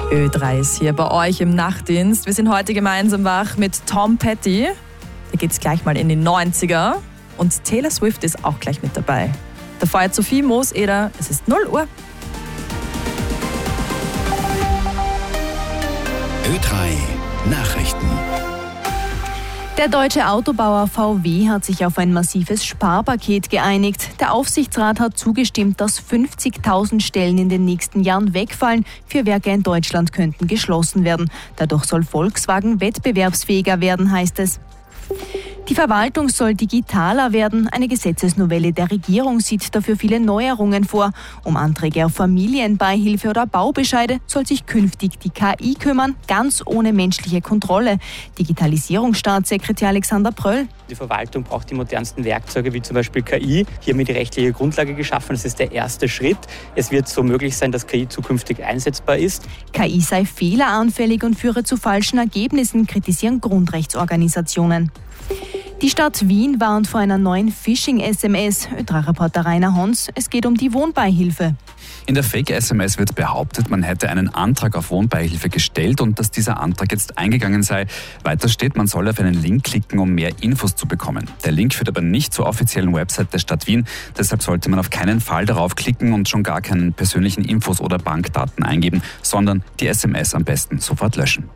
Ö3 ist hier bei euch im Nachtdienst. Wir sind heute gemeinsam wach mit Tom Petty. Da geht's gleich mal in die 90er. Und Taylor Swift ist auch gleich mit dabei. Davor jetzt Sophie Moos-Eder. Es ist 0 Uhr. Ö3 Nachrichten. Der deutsche Autobauer VW hat sich auf ein massives Sparpaket geeinigt. Der Aufsichtsrat hat zugestimmt, dass 50.000 Stellen in den nächsten Jahren wegfallen. 4 Werke in Deutschland könnten geschlossen werden. Dadurch soll Volkswagen wettbewerbsfähiger werden, heißt es. Die Verwaltung soll digitaler werden. Eine Gesetzesnovelle der Regierung sieht dafür viele Neuerungen vor. Um Anträge auf Familienbeihilfe oder Baubescheide soll sich künftig die KI kümmern, ganz ohne menschliche Kontrolle. Digitalisierungsstaatssekretär Alexander Pröll. Die Verwaltung braucht die modernsten Werkzeuge, wie zum Beispiel KI. Hier haben wir die rechtliche Grundlage geschaffen. Das ist der erste Schritt. Es wird so möglich sein, dass KI zukünftig einsetzbar ist. KI sei fehleranfällig und führe zu falschen Ergebnissen, kritisieren Grundrechtsorganisationen. Die Stadt Wien warnt vor einer neuen Phishing-SMS. Ö3-Reporter Rainer Hons, es geht um die Wohnbeihilfe. In der Fake-SMS wird behauptet, man hätte einen Antrag auf Wohnbeihilfe gestellt und dass dieser Antrag jetzt eingegangen sei. Weiter steht, man soll auf einen Link klicken, um mehr Infos zu bekommen. Der Link führt aber nicht zur offiziellen Website der Stadt Wien. Deshalb sollte man auf keinen Fall darauf klicken und schon gar keinen persönlichen Infos oder Bankdaten eingeben, sondern die SMS am besten sofort löschen.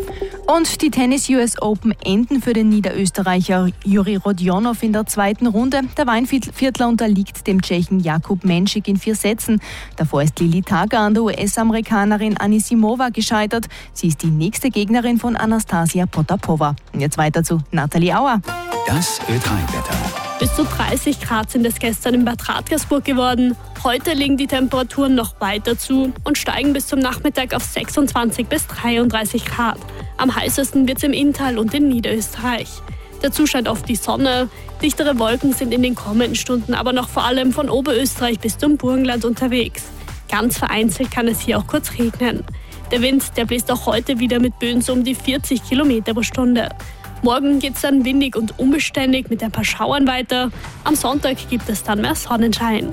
Und die Tennis-US Open enden für den Niederösterreicher Juri Rodionov in der zweiten Runde. Der Weinviertler unterliegt dem Tschechen Jakub Menšik in 4 Sätzen. Davor ist Lili Tager an der US-Amerikanerin Anisimova gescheitert. Sie ist die nächste Gegnerin von Anastasia Potapova. Und jetzt weiter zu Nathalie Auer. Das Ö3-Wetter. Bis zu 30 Grad sind es gestern in Bad Radkersburg geworden. Heute legen die Temperaturen noch weiter zu und steigen bis zum Nachmittag auf 26 bis 33 Grad. Am heißesten wird es im Inntal und in Niederösterreich. Dazu scheint oft die Sonne. Dichtere Wolken sind in den kommenden Stunden aber noch vor allem von Oberösterreich bis zum Burgenland unterwegs. Ganz vereinzelt kann es hier auch kurz regnen. Der Wind, der bläst auch heute wieder mit Böen so um die 40 Kilometer pro Stunde. Morgen geht es dann windig und unbeständig mit ein paar Schauern weiter. Am Sonntag gibt es dann mehr Sonnenschein.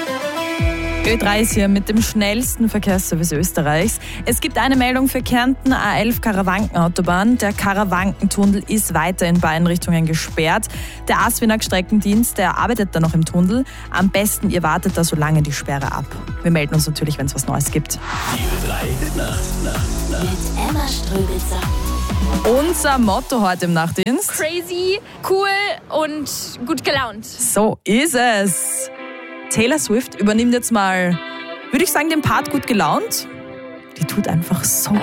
Ö3 ist hier mit dem schnellsten Verkehrsservice Österreichs. Es gibt eine Meldung für Kärnten A11 Karawanken-Autobahn. Der Karawankentunnel ist weiter in beiden Richtungen gesperrt. Der Asfinag-Streckendienst, der arbeitet da noch im Tunnel. Am besten, ihr wartet da so lange die Sperre ab. Wir melden uns natürlich, wenn es was Neues gibt. Die Ö3 Nacht. Mit Emma Ströbitzer. Unser Motto heute im Nachtdienst: Crazy, cool und gut gelaunt. So ist es. Taylor Swift übernimmt jetzt mal, würde ich sagen, den Part gut gelaunt. Die tut einfach so